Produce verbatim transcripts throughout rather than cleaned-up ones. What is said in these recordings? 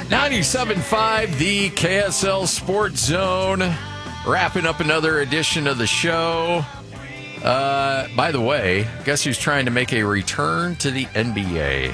ninety-seven point five, the K S L Sports Zone. Wrapping up another edition of the show. Uh, by the way, guess who's trying to make a return to the N B A?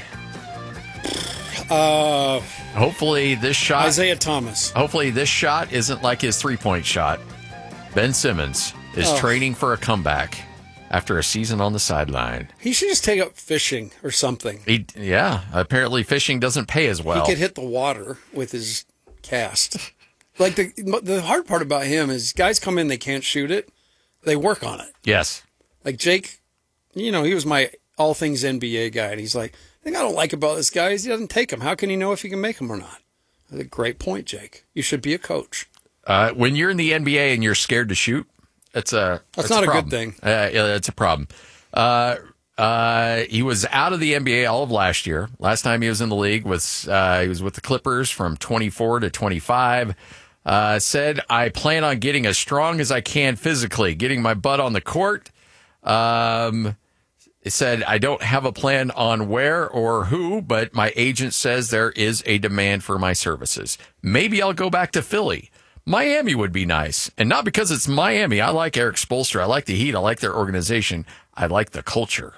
Uh, hopefully this shot... Isaiah Thomas. Hopefully this shot isn't like his three-point shot. Ben Simmons is Oh. training for a comeback after a season on the sideline. He should just take up fishing or something. He, yeah, apparently fishing doesn't pay as well. He could hit the water with his cast. Like, the the hard part about him is guys come in, they can't shoot it. They work on it. Yes. Like Jake, you know, he was my all things N B A guy. And he's like, the thing I don't like about this guy is he doesn't take them. How can he know if he can make them or not? That's a great point, Jake. You should be a coach. Uh, when you're in the N B A and you're scared to shoot, it's a That's it's not a, a problem. good thing. Uh, yeah, it's a problem. Uh, uh, he was out of the N B A all of last year. Last time he was in the league was uh, he was with the Clippers from twenty-four to twenty-five. Uh, said, I plan on getting as strong as I can physically, getting my butt on the court. Um, it said, I don't have a plan on where or who, but my agent says there is a demand for my services. Maybe I'll go back to Philly. Miami would be nice. And not because it's Miami. I like Eric Spoelstra. I like the Heat. I like their organization. I like the culture.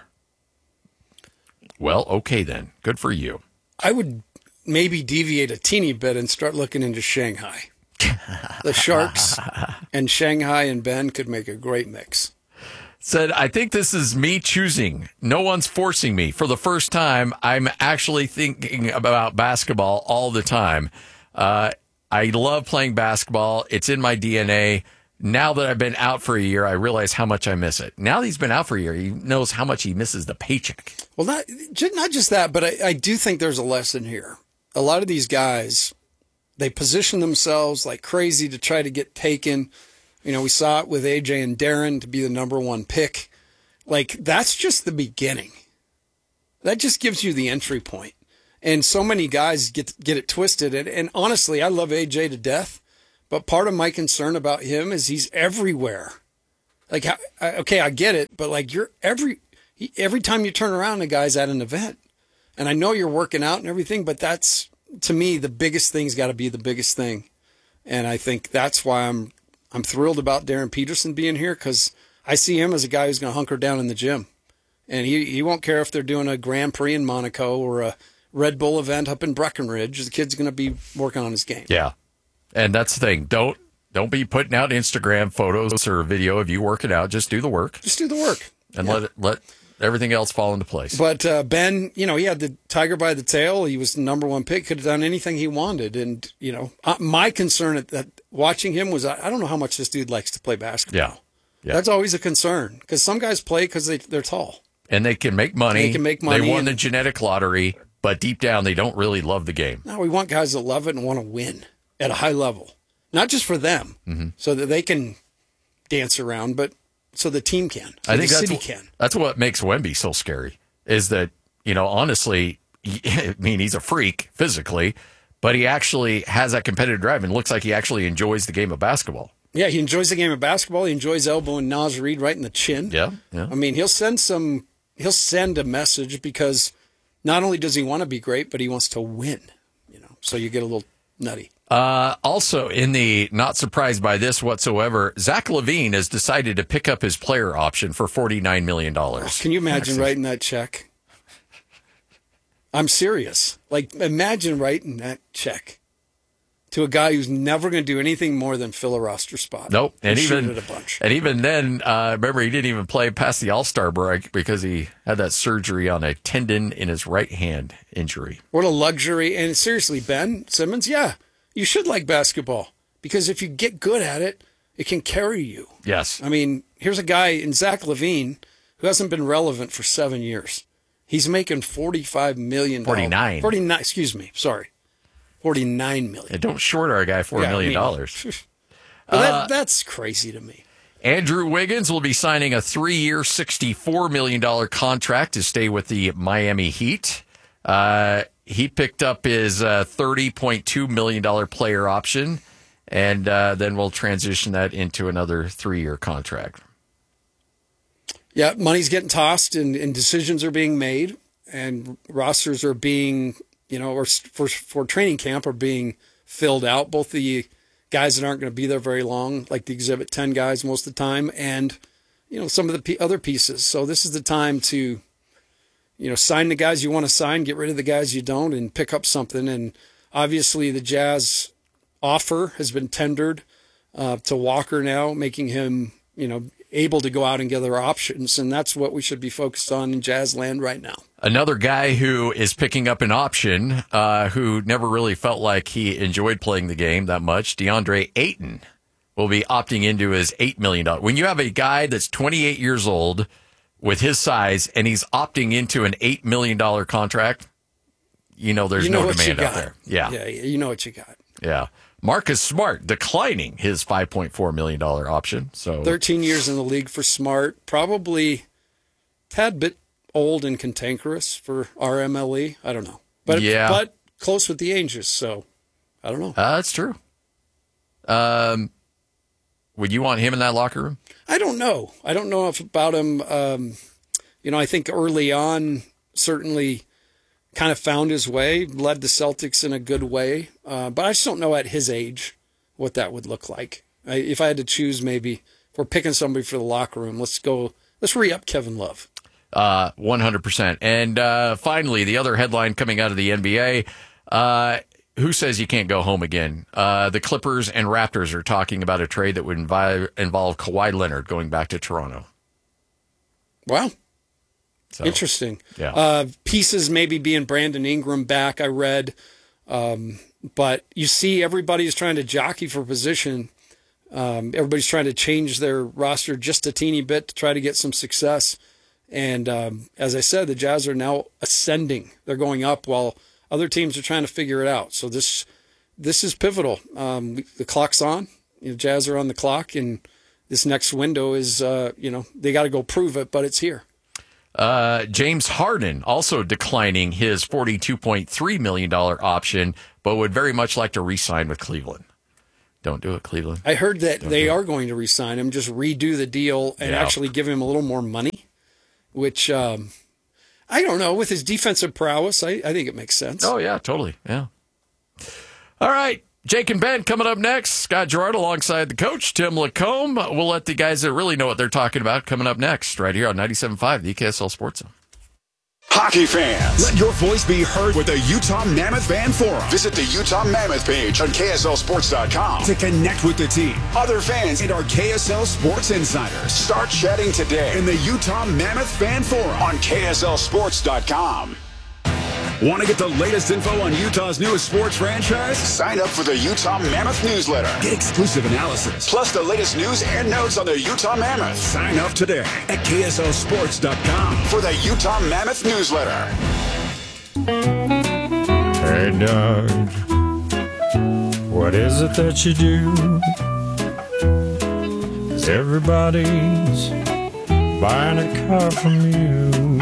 Well, okay then. Good for you. I would maybe deviate a teeny bit and start looking into Shanghai. The Sharks and Shanghai and Ben could make a great mix. Said, I think this is me choosing. No one's forcing me. For the first time, I'm actually thinking about basketball all the time. Uh, I love playing basketball. It's in my D N A. Now that I've been out for a year, I realize how much I miss it. Now that he's been out for a year, he knows how much he misses the paycheck. Well, not, not just that, but I, I do think there's a lesson here. A lot of these guys, they position themselves like crazy to try to get taken. You know, we saw it with A J and Darren to be the number one pick. Like, that's just the beginning. That just gives you the entry point. And so many guys get get it twisted. And, and honestly, I love A J to death. But part of my concern about him is he's everywhere. Like, okay, I get it. But, like, you're every every time you turn around, the guy's at an event. And I know you're working out and everything, but that's, to me, the biggest thing's got to be the biggest thing. And I think that's why I'm I'm thrilled about Darren Peterson being here, because I see him as a guy who's going to hunker down in the gym. And he, he won't care if they're doing a Grand Prix in Monaco or a Red Bull event up in Breckenridge. The kid's going to be working on his game. Yeah. And that's the thing. Don't don't be putting out Instagram photos or video of you working out. Just do the work. Just do the work. And yeah. let it, let everything else fall into place. But uh, Ben, you know, he had the tiger by the tail. He was the number one pick. Could have done anything he wanted. And, you know, uh, my concern at that watching him was I, I don't know how much this dude likes to play basketball. Yeah. yeah. That's always a concern, because some guys play because they, they're tall. And they can make money. They can make money. They won and, the genetic lottery, but deep down they don't really love the game. No, we want guys that love it and want to win at a high level. Not just for them, mm-hmm. so that they can dance around, but so the team can. So I think the that's city what, can. That's what makes Wemby so scary, is that, you know, honestly, he, I mean, he's a freak physically, but he actually has that competitive drive and looks like he actually enjoys the game of basketball. Yeah, he enjoys the game of basketball. He enjoys elbowing Naz Reid right in the chin. Yeah, yeah. I mean, he'll send some. He'll send a message, because not only does he want to be great, but he wants to win. You know, so you get a little nutty. Uh, also, in the not surprised by this whatsoever, Zach LaVine has decided to pick up his player option for forty-nine million dollars. Oh, can you imagine writing that check? I'm serious. Like, imagine writing that check to a guy who's never going to do anything more than fill a roster spot. Nope. And, and even, shoot it a bunch. And even then, uh, remember, he didn't even play past the All-Star break because he had that surgery on a tendon in his right hand injury. What a luxury. And seriously, Ben Simmons, yeah, you should like basketball, because if you get good at it, it can carry you. Yes. I mean, here's a guy in Zach LaVine who hasn't been relevant for seven years. He's making forty-five million dollars. forty-nine. forty-nine, excuse me, sorry. forty-nine million dollars. And don't short our guy four million dollars. Yeah, I mean, well, that, uh, that's crazy to me. Andrew Wiggins will be signing a three-year, sixty-four million dollars contract to stay with the Miami Heat. Uh, he picked up his uh, thirty point two million dollars player option, and uh, then we'll transition that into another three-year contract. Yeah, money's getting tossed, and, and decisions are being made, and rosters are being you know, or for for training camp are being filled out. Both the guys that aren't going to be there very long, like the Exhibit ten guys most of the time, and, you know, some of the p- other pieces. So this is the time to, you know, sign the guys you want to sign, get rid of the guys you don't, and pick up something. And obviously the Jazz offer has been tendered uh, to Walker now, making him, you know, able to go out and get other options. And that's what we should be focused on in Jazz land right now. Another guy who is picking up an option, uh, who never really felt like he enjoyed playing the game that much, DeAndre Ayton will be opting into his eight million dollars. When you have a guy that's twenty-eight years old with his size and he's opting into an eight million dollars contract, you know there's you know no what demand you out got. there. Yeah. Yeah, you know what you got. Yeah. Marcus Smart declining his five point four million dollars option. So thirteen years in the league for Smart, probably a tad bit old and cantankerous for R M L E. I don't know. But yeah. but close with the Angels, so I don't know. Uh, that's true. Um, would you want him in that locker room? I don't know. I don't know if about him. Um, you know, I think early on, certainly kind of found his way, led the Celtics in a good way. Uh, but I just don't know at his age what that would look like. I, if I had to choose, maybe if we're picking somebody for the locker room, let's go. Let's re-up Kevin Love. Uh, one hundred percent. And uh, finally, the other headline coming out of the N B A, uh, who says you can't go home again? Uh, the Clippers and Raptors are talking about a trade that would invi- involve Kawhi Leonard going back to Toronto. Wow. So, interesting. Yeah. Uh, pieces maybe being Brandon Ingram back, I read. Um, but you see everybody is trying to jockey for position. Um, everybody's trying to change their roster just a teeny bit to try to get some success. And um, as I said, the Jazz are now ascending. They're going up while other teams are trying to figure it out. So this this is pivotal. Um, the clock's on. You know, Jazz are on the clock, and this next window is, uh, you know, they got to go prove it, but it's here. Uh, James Harden also declining his forty-two point three million dollars option, but would very much like to re-sign with Cleveland. Don't do it, Cleveland. I heard that Don't they are going to re-sign him, just redo the deal and Yeah. actually give him a little more money, which um, I don't know. With his defensive prowess, I, I think it makes sense. Oh, yeah, totally. Yeah. All right. Jake and Ben coming up next. Scott Gerard alongside the coach, Tim Lacombe. We'll let the guys that really know what they're talking about coming up next right here on ninety-seven point five, the E K S L Sports Zone. Hockey fans, let your voice be heard with the Utah Mammoth Fan Forum. Visit the Utah Mammoth page on K S L Sports dot com to connect with the team, other fans, and our K S L Sports insiders. Start chatting today in the Utah Mammoth Fan Forum on K S L Sports dot com. Want to get the latest info on Utah's newest sports franchise? Sign up for the Utah Mammoth newsletter. Get exclusive analysis, plus the latest news and notes on the Utah Mammoth. Sign up today at K S L Sports dot com for the Utah Mammoth newsletter. Hey, Doug, what is it that you do? 'Cause everybody's buying a car from you.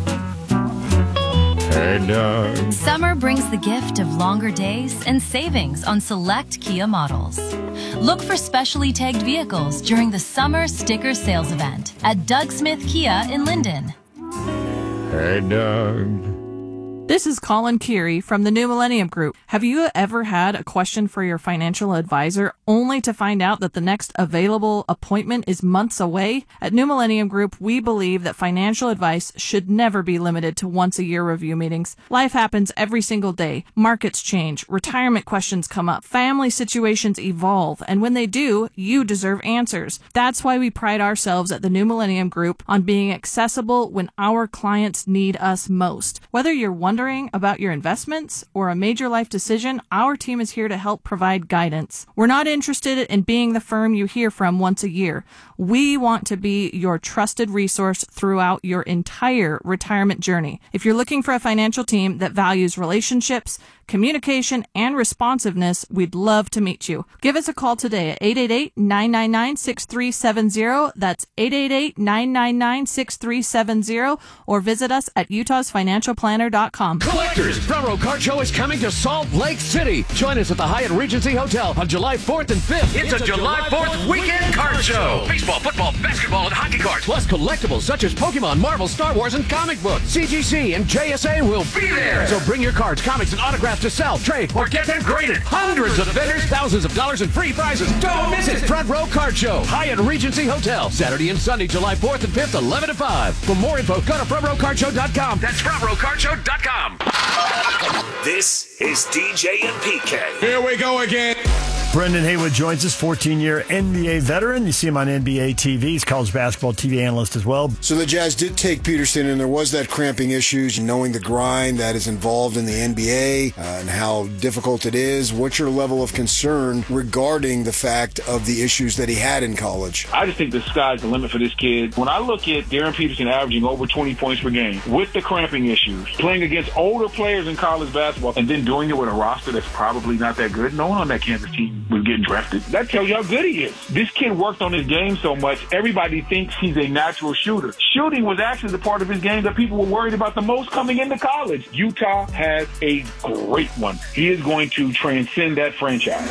Hey, Doug. Summer brings the gift of longer days and savings on select Kia models. Look for specially tagged vehicles during the summer sticker sales event at Doug Smith Kia in Linden. Hey, Doug. This is Colin Keary from the New Millennium Group. Have you ever had a question for your financial advisor only to find out that the next available appointment is months away? At New Millennium Group, we believe that financial advice should never be limited to once-a-year review meetings. Life happens every single day. Markets change, retirement questions come up, family situations evolve, and when they do, you deserve answers. That's why we pride ourselves at the New Millennium Group on being accessible when our clients need us most. Whether you're wondering about your investments or a major life decision, our team is here to help provide guidance. We're not interested in being the firm you hear from once a year. We want to be your trusted resource throughout your entire retirement journey. If you're looking for a financial team that values relationships, communication, and responsiveness, we'd love to meet you. Give us a call today at eight eight eight, nine nine nine, six three seven zero. That's eight eight eight, nine nine nine, six three seven zero, or visit us at utahs financial planner dot com. Collectors, Front Row Card Show is coming to Salt Lake City. Join us at the Hyatt Regency Hotel on July fourth and fifth. It's, it's a, a July fourth weekend card show. Baseball, football, basketball, and hockey cards. Plus collectibles such as Pokemon, Marvel, Star Wars, and comic books. C G C and J S A will be there. So bring your cards, comics, and autographs to sell, trade, or get them graded. Hundreds of vendors, thousands of dollars in free prizes. Don't miss it. Front Row Card Show, Hyatt Regency Hotel, Saturday and Sunday, July fourth and fifth, eleven to five. For more info, go to front row card show dot com. That's front row card show dot com. This is D J and P K. Here we go again. Brendan Haywood joins us, fourteen-year N B A veteran. You see him on N B A T V. He's college basketball T V analyst as well. So the Jazz did take Peterson, and there was that cramping issues, knowing the grind that is involved in the N B A uh, and how difficult it is. What's your level of concern regarding the fact of the issues that he had in college? I just think the sky's the limit for this kid. When I look at Darren Peterson averaging over twenty points per game with the cramping issues, playing against older players in college basketball, and then doing it with a roster that's probably not that good, no one on that Kansas team was getting drafted. That tells you how good he is. This kid worked on his game so much, everybody thinks he's a natural shooter. Shooting was actually the part of his game that people were worried about the most coming into college. Utah has a great one. He is going to transcend that franchise.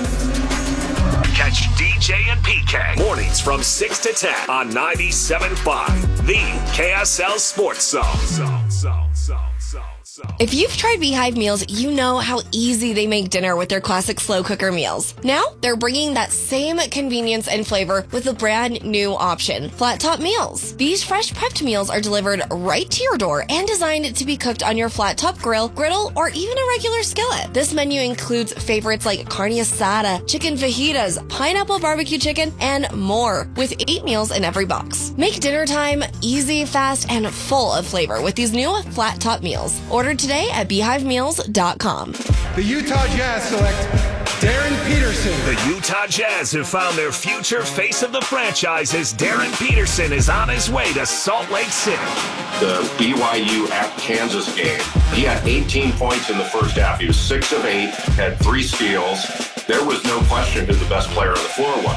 Catch D J and P K mornings from six to ten on ninety-seven point five, the K S L Sports Zone. Zone, zone, zone, zone. If you've tried Beehive Meals, you know how easy they make dinner with their classic slow cooker meals. Now, they're bringing that same convenience and flavor with a brand new option, Flat Top Meals. These fresh prepped meals are delivered right to your door and designed to be cooked on your flat top grill, griddle, or even a regular skillet. This menu includes favorites like carne asada, chicken fajitas, pineapple barbecue chicken, and more, with eight meals in every box. Make dinner time easy, fast, and full of flavor with these new Flat Top Meals. Order today at beehive meals dot com. The Utah Jazz select Darren Peterson. The Utah Jazz have found their future face of the franchise as Darren Peterson is on his way to Salt Lake City. The B Y U at Kansas game, he had eighteen points in the first half. He was six of eight, had three steals. There was no question who the best player on the floor was.